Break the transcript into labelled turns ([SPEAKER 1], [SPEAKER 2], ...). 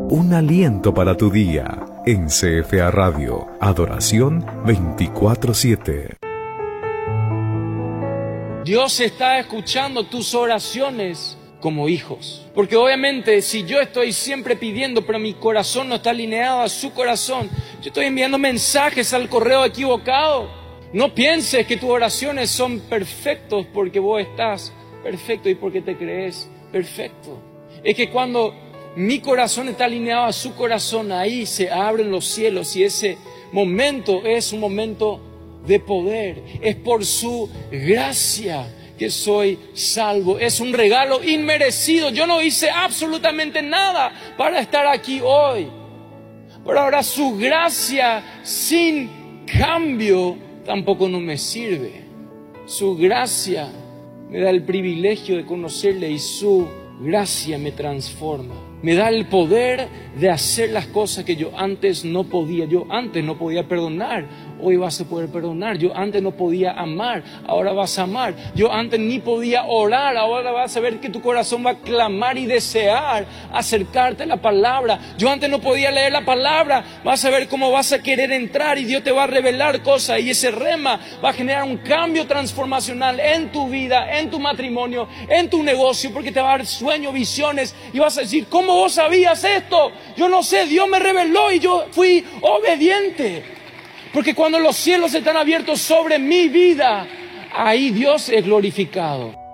[SPEAKER 1] Un aliento para tu día en CFA Radio. Adoración 24/7.
[SPEAKER 2] Dios está escuchando tus oraciones como hijos. Porque obviamente si yo estoy siempre pidiendo, pero mi corazón no está alineado a su corazón, yo estoy enviando mensajes al correo equivocado. No pienses que tus oraciones son perfectos porque vos estás perfecto y porque te crees perfecto. Es que cuando mi corazón está alineado a su corazón, ahí se abren los cielos y ese momento es un momento de poder. Es por su gracia que soy salvo. Es un regalo inmerecido. Yo no hice absolutamente nada para estar aquí hoy. Pero ahora su gracia sin cambio tampoco no me sirve. Su gracia me da el privilegio de conocerle y su gracia me transforma. Me da el poder de hacer las cosas que yo antes no podía. Yo antes no podía perdonar, hoy vas a poder perdonar. Yo antes no podía amar, ahora vas a amar. Yo antes ni podía orar, ahora vas a ver que tu corazón va a clamar y desear acercarte a la palabra. Yo antes no podía leer la palabra, vas a ver cómo vas a querer entrar y Dios te va a revelar cosas. Y ese rema va a generar un cambio transformacional en tu vida, en tu matrimonio, en tu negocio, porque te va a dar sueños, visiones y vas a decir, ¿cómo vos sabías esto? Yo no sé, Dios me reveló y yo fui obediente. Porque cuando los cielos están abiertos sobre mi vida, ahí Dios es glorificado.